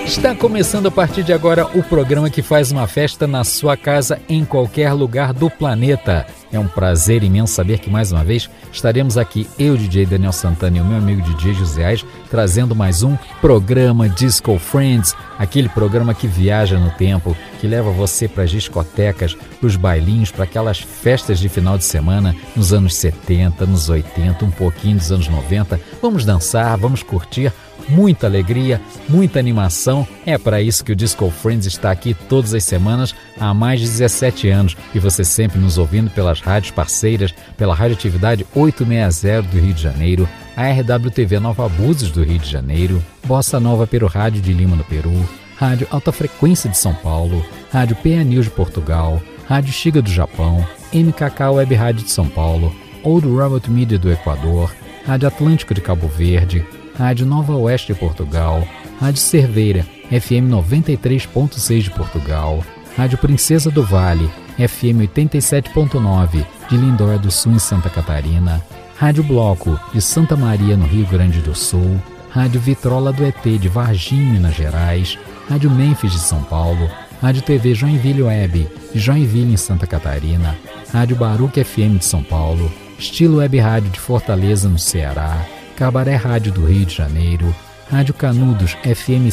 Está começando a partir de agora o programa que faz uma festa na sua casa em qualquer lugar do planeta. É um prazer imenso saber que mais uma vez estaremos aqui, eu, DJ Daniel Santana e o meu amigo DJ José Aires, trazendo mais um programa Disco Friends, aquele programa que viaja no tempo, que leva você para as discotecas, para os bailinhos, para aquelas festas de final de semana nos anos 70, nos 80, um pouquinho dos anos 90. Vamos dançar, vamos curtir. Muita alegria, muita animação. É para isso que o Disco Friends está aqui todas as semanas há mais de 17 anos. E você sempre nos ouvindo pelas rádios parceiras, pela Radioatividade 860 do Rio de Janeiro, a RWTV Nova Búzios do Rio de Janeiro, Bossa Nova pelo Rádio de Lima no Peru, Rádio Alta Frequência de São Paulo, Rádio PA News de Portugal, Rádio Shiga do Japão, MKK Web Rádio de São Paulo, Old Robot Media do Equador, Rádio Atlântico de Cabo Verde, Rádio Nova Oeste de Portugal, Rádio Cerveira, FM 93.6 de Portugal, Rádio Princesa do Vale, FM 87.9 de Lindóia do Sul em Santa Catarina, Rádio Bloco de Santa Maria no Rio Grande do Sul, Rádio Vitrola do ET de Varginha, Minas Gerais, Rádio Memphis de São Paulo, Rádio TV Joinville Web de Joinville em Santa Catarina, Rádio Baruch FM de São Paulo, Estilo Web Rádio de Fortaleza no Ceará, Cabaré Rádio do Rio de Janeiro, Rádio Canudos FM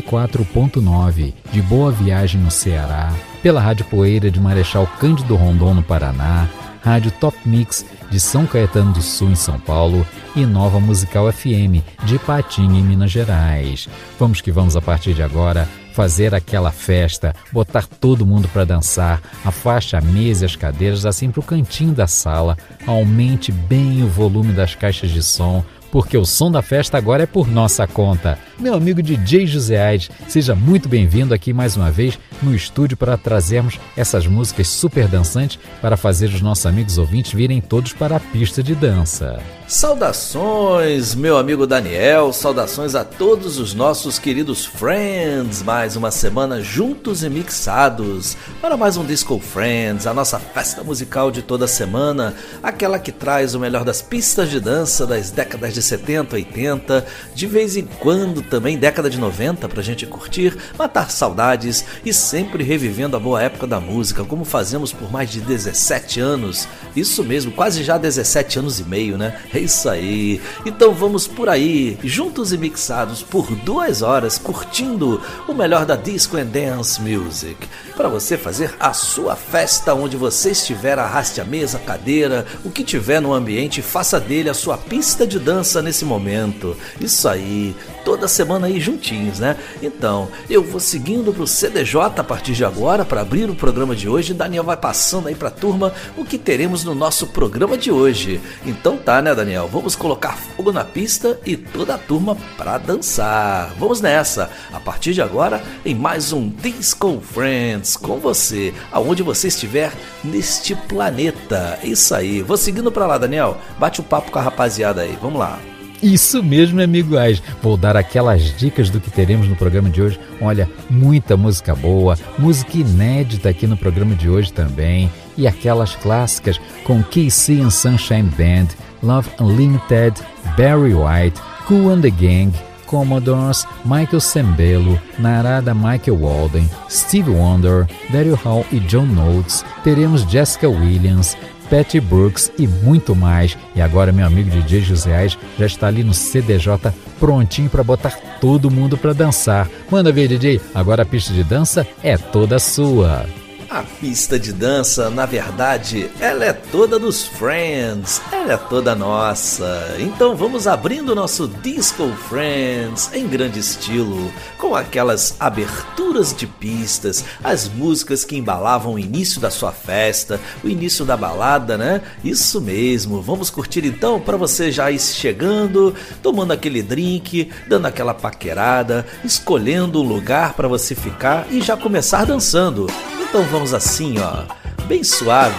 104.9 de Boa Viagem no Ceará, pela Rádio Poeira de Marechal Cândido Rondon no Paraná, Rádio Top Mix de São Caetano do Sul em São Paulo e Nova Musical FM de Ipatinga em Minas Gerais. Vamos que vamos a partir de agora fazer aquela festa, botar todo mundo para dançar, afaste a mesa e as cadeiras assim para o cantinho da sala, aumente bem o volume das caixas de som, porque o som da festa agora é por nossa conta. Meu amigo DJ José Aires, seja muito bem-vindo aqui mais uma vez no estúdio para trazermos essas músicas super dançantes para fazer os nossos amigos ouvintes virem todos para a pista de dança. Saudações, meu amigo Daniel, saudações a todos os nossos queridos friends, mais uma semana juntos e mixados para mais um Disco Friends, a nossa festa musical de toda semana, aquela que traz o melhor das pistas de dança das décadas de 70, 80, de vez em quando também década de 90 pra gente curtir, matar saudades e sempre revivendo a boa época da música, como fazemos por mais de 17 anos, isso mesmo, quase já 17 anos e meio, né? É isso aí. Então vamos por aí, juntos e mixados por 2 horas, curtindo o melhor da Disco and Dance Music. Para você fazer a sua festa onde você estiver, arraste a mesa, a cadeira, o que tiver no ambiente, faça dele a sua pista de dança nesse momento. Isso aí, toda semana aí juntinhos, né? Então, eu vou seguindo pro CDJ a partir de agora para abrir o programa de hoje. Daniel vai passando aí pra turma o que teremos no nosso programa de hoje. Então tá, né, Daniel? Vamos colocar fogo na pista e toda a turma pra dançar. Vamos nessa, a partir de agora, em mais um Disco Friends com você, aonde você estiver neste planeta. Isso aí, vou seguindo pra lá, Daniel. Bate o papo com a rapaziada aí, vamos lá. Isso mesmo, amigo Aires. Vou dar aquelas dicas do que teremos no programa de hoje. Olha, muita música boa, música inédita aqui no programa de hoje também. E aquelas clássicas com KC and Sunshine Band, Love Unlimited, Barry White, Kool and the Gang, Commodores, Michael Sembello, Narada Michael Walden, Steve Wonder, Daryl Hall e John Notes. Teremos Jessica Williams, Patty Brooks e muito mais. E agora meu amigo DJ José Aires já está ali no CDJ prontinho para botar todo mundo para dançar. Manda ver, DJ, agora a pista de dança é toda sua. A pista de dança, na verdade, ela é toda dos Friends, ela é toda nossa. Então vamos abrindo o nosso Disco Friends em grande estilo, com aquelas aberturas de pistas, as músicas que embalavam o início da sua festa, o início da balada, né? Isso mesmo, vamos curtir então para você já ir chegando, tomando aquele drink, dando aquela paquerada, escolhendo um lugar para você ficar e já começar dançando. Então vamos assim, ó, bem suave,